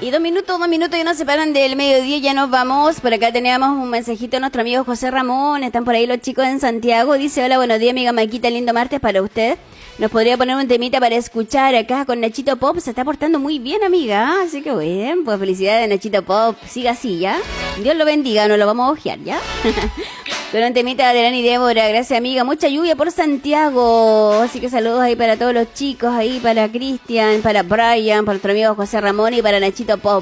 Y 2 minutos ya nos separan del mediodía, ya nos vamos. Por acá teníamos un mensajito de nuestro amigo José Ramón, están por ahí los chicos en Santiago. Dice, hola, buenos días, amiga Maquita, lindo martes para usted. Nos podría poner un temita para escuchar acá con Nachito Pop, se está portando muy bien, amiga. Así que bueno, pues felicidades Nachito Pop, siga así, ¿ya? Dios lo bendiga, no lo vamos a ojear, ¿ya? Con un temita de Dani Débora, gracias amiga, mucha lluvia por Santiago, así que saludos ahí para todos los chicos, ahí para Cristian, para Brian, para nuestro amigo José Ramón y para Nachito Pop.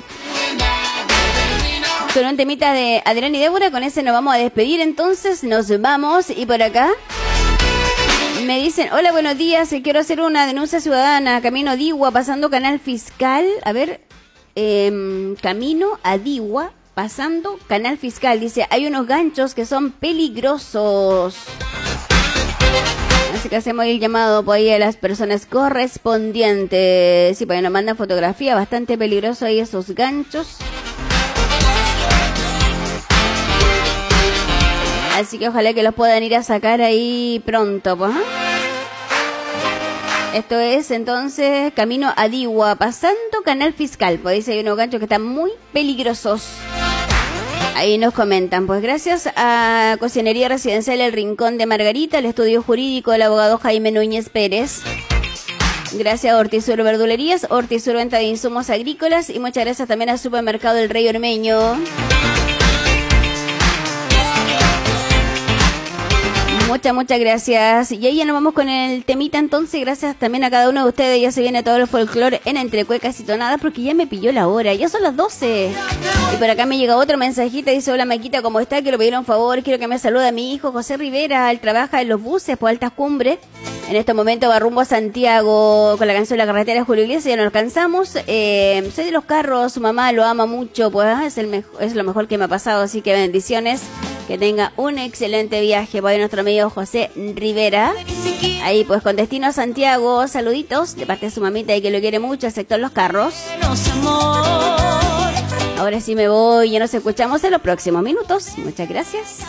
Con un temita de Adrián y Débora, con ese nos vamos a despedir, entonces nos vamos. Y por acá me dicen, hola, buenos días, quiero hacer una denuncia ciudadana, camino a Digua, pasando Canal Fiscal, a ver, camino a Digua, pasando Canal Fiscal, dice, hay unos ganchos que son peligrosos. Así que hacemos el llamado por ahí a las personas correspondientes. Sí, pues nos mandan fotografía, bastante peligroso ahí esos ganchos. Así que ojalá que los puedan ir a sacar ahí pronto, pues. Esto es entonces camino a Digua, pasando Canal Fiscal. Pues dice, hay unos ganchos que están muy peligrosos. Ahí nos comentan, pues gracias a Cocinería Residencial El Rincón de Margarita, el estudio jurídico del abogado Jaime Núñez Pérez. Gracias a Hortisur Verdulerías, Hortisur Venta de Insumos Agrícolas y muchas gracias también al Supermercado El Rey Ormeño. Muchas gracias. Y ahí ya nos vamos con el temita entonces. Gracias también a cada uno de ustedes. Ya se viene todo el folclore en Entre Cuecas y Tonadas porque ya me pilló la hora. Ya son las 12. Y por acá me llega otro mensajito. Dice, hola Maquita, ¿cómo está? Quiero pedir un favor. Quiero que me salude a mi hijo José Rivera. Él trabaja en los buses por Altas Cumbres. En este momento va rumbo a Santiago con la canción La Carretera de Julio Iglesias. Ya nos alcanzamos. Soy de los carros. Su mamá lo ama mucho. Pues es lo mejor que me ha pasado. Así que bendiciones. Que tenga un excelente viaje para nuestro amigo José Rivera. Ahí pues con destino a Santiago. Saluditos de parte de su mamita y que lo quiere mucho, el sector Los Carros. Ahora sí me voy y nos escuchamos en los próximos minutos. Muchas gracias.